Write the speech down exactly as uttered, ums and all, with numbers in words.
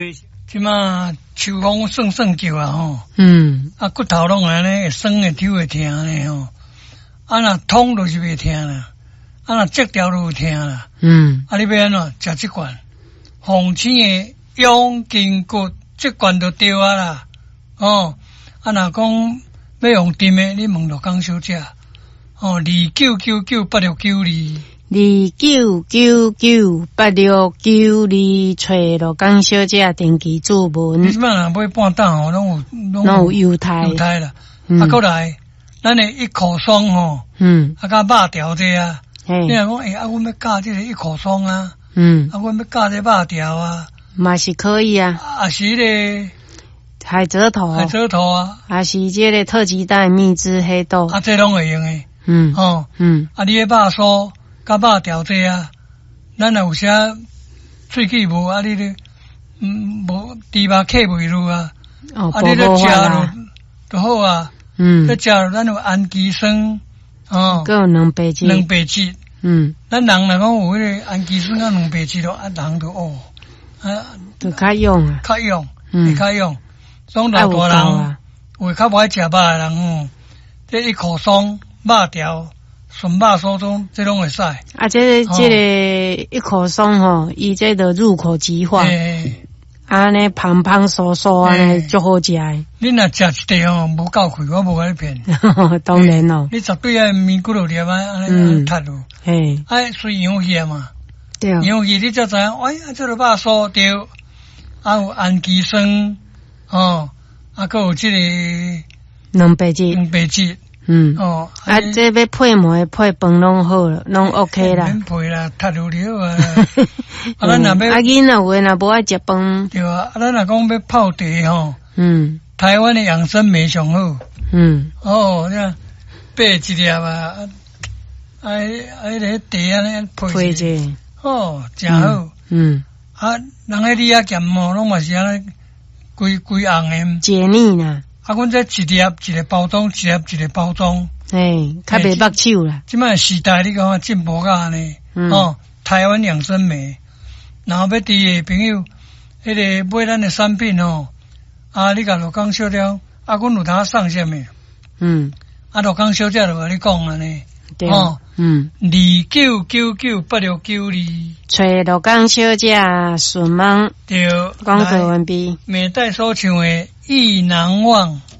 即马秋风算算叫啊吼， 嗯， 啊骨头拢安尼会酸会抽会疼咧吼，啊若痛就是袂疼啦，啊若折掉就有疼啦， 嗯， 啊你要安怎食即罐？红青的养筋骨，即罐就对啊啦，哦，啊若讲要用甜的，你问罗江小姐，哦，二九九九八六九二。 二九九九八六九二，找罗江小姐定期注你文， 即摆若买半担吼，拢有拢有优待， 优待啦。 嗯啊，过来，咱的一口霜吼， 嗯， 啊，甲肉条这啊， 嘿你，若讲诶，啊，阮要教这个一口霜啊， 嗯， 啊，阮要教这肉条啊， 嘛是可以啊， 啊，是迄海蜇头个海，蜇头啊， 还是这个特级蛋蜜汁黑豆， 啊，这拢会用诶， 嗯， 吼， 嗯， 啊，你诶肉酥甲肉条这啊，咱若有啥喙齿无啊，你咧，嗯，无猪肉客袂入啊， 哦， 啊， 不你咧食无法就啦， 就好啊。 嗯再，加入咱有氨基酸，哦， 各有两百斤， 两白质。 嗯， 咱人若讲有迄个氨基酸啊两白质咯，啊人就哦，啊就较用啊， 较用， 嗯会较用。种爱有够老大人啊， 会较无爱食肉的人吼，这一口霜、肉条、纯肉酥中，这拢会使。 啊，这个这个一口松吼，伊这个入口即化， 诶， 安尼胖胖酥酥安尼嘿足好食诶， 你若食一块吼，无够贵，我无甲你骗。 当然咯， 你绝对爱面骨头粒啊，安尼嗯安尼踢落， 嘿， 爱随养去啊嘛。 对， 养去你才知影，哎呀，这个肉酥对，啊有氨基酸，哦，啊，还有这个两百斤， 蛋白质， 嗯， 哦， 啊，这要配糜配饭拢好了，拢 OK 啦免。配啦，踢落了啊。啊，咱若啊， 要囡仔有诶若无爱食饭， 对啊，啊，咱若讲要泡茶吼， 嗯台湾的养生梅上好， 嗯， 哦，这样八一粒啊，啊，啊，迄个茶安尼配配一个， 者， 哦，真好。 嗯， 啊，人迄李亚咸吼，拢嘛是安尼规规红诶。 解腻啦， 啊，阮这一粒一个包装，一粒一个包装。 嘿，较袂目手啦， 即摆时代你讲进步到安尼， 嗯哦，台湾养生美。然后要伫诶朋友，迄、个买咱诶产品吼，啊，你甲罗江小姐，啊，阮有当送什么？ 嗯， 啊，罗江小姐就甲你讲安尼， 对， 哦， 嗯， 二九九九八六九二， 找罗江小姐顺芒对， 广告来完毕。 美代所唱诶意难忘。